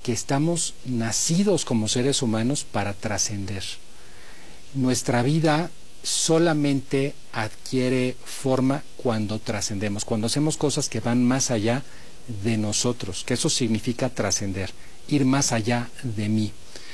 que estamos nacidos como seres humanos para trascender. Nuestra vida solamente adquiere forma cuando trascendemos, cuando hacemos cosas que van más allá de nosotros, que eso significa trascender, ir más allá de mí.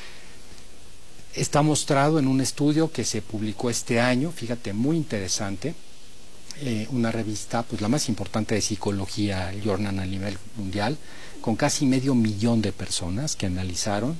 Está mostrado en un estudio que se publicó este año, fíjate, muy interesante, una revista, pues la más importante de psicología, el Journal a nivel mundial, con casi 500,000 de personas que analizaron,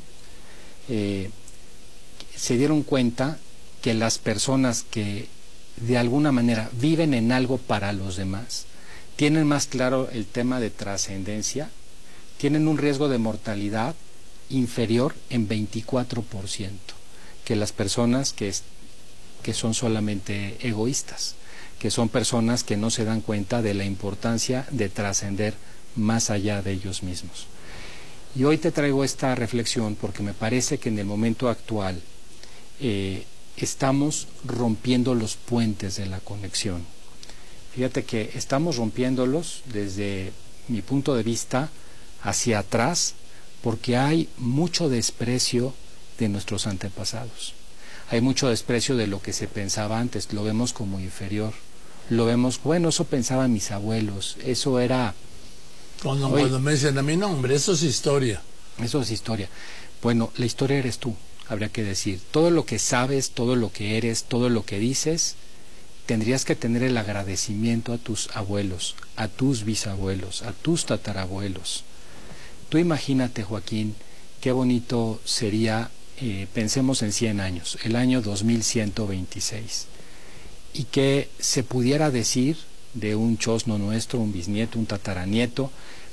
se dieron cuenta que las personas que de alguna manera viven en algo para los demás, tienen más claro el tema de trascendencia, tienen un riesgo de mortalidad inferior en 24% que las personas que son solamente egoístas, que son personas que no se dan cuenta de la importancia de trascender más allá de ellos mismos. Y hoy te traigo esta reflexión porque me parece que en el momento actual estamos rompiendo los puentes de la conexión. Fíjate que estamos rompiéndolos desde mi punto de vista hacia atrás porque hay mucho desprecio de nuestros antepasados. Hay mucho desprecio de lo que se pensaba antes, lo vemos como inferior. Lo vemos, bueno, eso pensaban mis abuelos, eso era... Cuando me dicen a mí, no, hombre, eso es historia. Eso es historia. Bueno, la historia eres tú, habría que decir. Todo lo que sabes, todo lo que eres, todo lo que dices, tendrías que tener el agradecimiento a tus abuelos, a tus bisabuelos, a tus tatarabuelos. Tú imagínate, Joaquín, qué bonito sería, pensemos en 100 años, el año 2126, y que se pudiera decir de un chosno nuestro, un bisnieto, un tataranieto,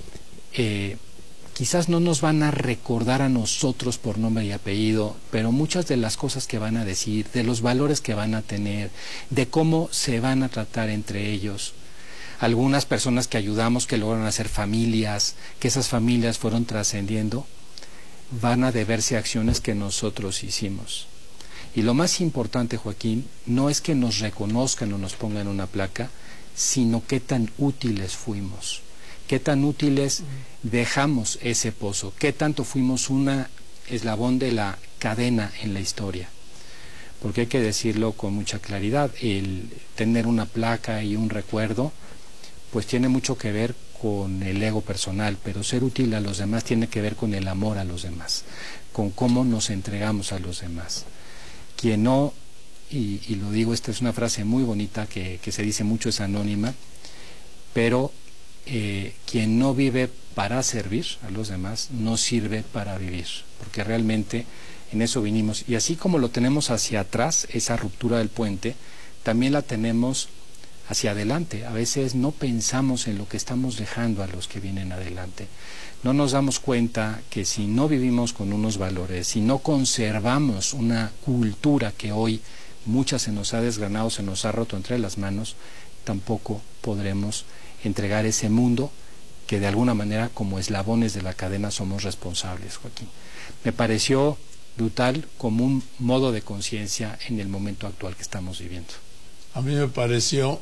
quizás no nos van a recordar a nosotros por nombre y apellido, pero muchas de las cosas que van a decir, de los valores que van a tener, de cómo se van a tratar entre ellos. Algunas personas que ayudamos, que lograron hacer familias, que esas familias fueron trascendiendo, van a deberse a acciones que nosotros hicimos. Y lo más importante, Joaquín, no es que nos reconozcan o nos pongan una placa, sino qué tan útiles fuimos, qué tan útiles dejamos ese pozo, qué tanto fuimos un eslabón de la cadena en la historia. Porque hay que decirlo con mucha claridad, el tener una placa y un recuerdo, pues tiene mucho que ver con el ego personal, pero ser útil a los demás tiene que ver con el amor a los demás, con cómo nos entregamos a los demás. Quien no, y lo digo, esta es una frase muy bonita que se dice mucho, es anónima, pero quien no vive para servir a los demás, no sirve para vivir, porque realmente en eso vinimos. Y así como lo tenemos hacia atrás, esa ruptura del puente, también la tenemos hacia adelante. A veces no pensamos en lo que estamos dejando a los que vienen adelante. No nos damos cuenta que si no vivimos con unos valores, si no conservamos una cultura que hoy mucha se nos ha desgranado, se nos ha roto entre las manos, tampoco podremos entregar ese mundo que de alguna manera como eslabones de la cadena somos responsables, Joaquín. Me pareció brutal como un modo de conciencia en el momento actual que estamos viviendo. A mí me pareció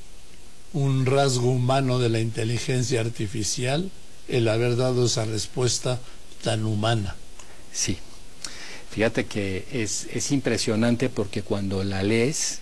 un rasgo humano de la inteligencia artificial el haber dado esa respuesta tan humana. Sí, fíjate que es impresionante porque cuando la lees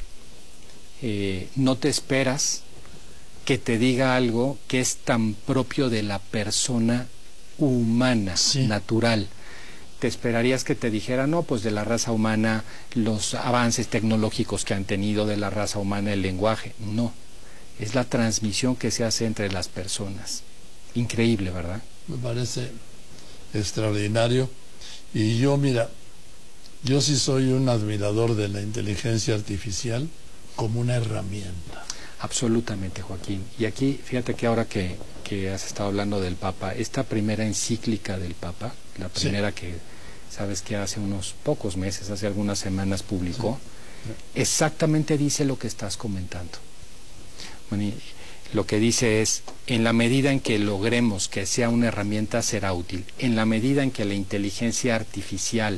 no te esperas que te diga algo que es tan propio de la persona humana, sí, natural. Te esperarías que te dijera, no, pues de la raza humana, los avances tecnológicos que han tenido, de la raza humana, el lenguaje. No, es la transmisión que se hace entre las personas. Increíble, ¿verdad? Me parece extraordinario. Y yo, mira, yo sí soy un admirador de la inteligencia artificial como una herramienta. Absolutamente, Joaquín. Y aquí, fíjate que ahora que has estado hablando del Papa, esta primera encíclica del Papa, la primera, sí, que sabes que hace unos pocos meses, hace algunas semanas publicó, sí, exactamente dice lo que estás comentando. Bueno, y lo que dice es, en la medida en que logremos que sea una herramienta, será útil. En la medida en que la inteligencia artificial,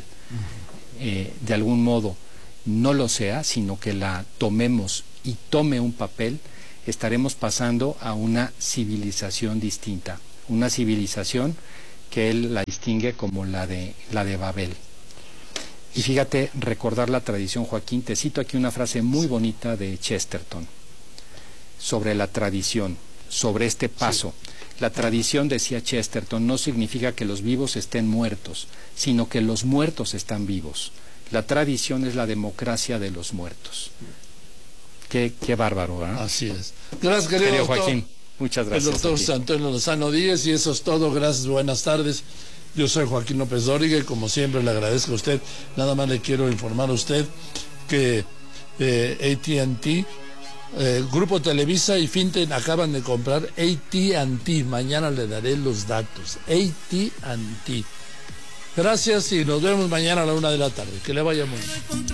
de algún modo, no lo sea, sino que la tomemos y tome un papel, estaremos pasando a una civilización distinta, una civilización que él la distingue como la de Babel. Y fíjate, recordar la tradición, Joaquín, te cito aquí una frase muy bonita de Chesterton sobre la tradición, sobre este paso. Sí. La tradición, decía Chesterton, no significa que los vivos estén muertos, sino que los muertos están vivos. La tradición es la democracia de los muertos. Qué bárbaro, ¿eh? Así es. Gracias, querido Joaquín. Muchas gracias. El doctor Antonio Lozano Díez, y eso es todo. Gracias, buenas tardes. Yo soy Joaquín López Dóriga y como siempre le agradezco a usted. Nada más le quiero informar a usted que AT&T, Grupo Televisa y Finten acaban de comprar AT&T. Mañana le daré los datos. AT&T. Gracias y nos vemos mañana a la 1 de la tarde. Que le vaya muy bien.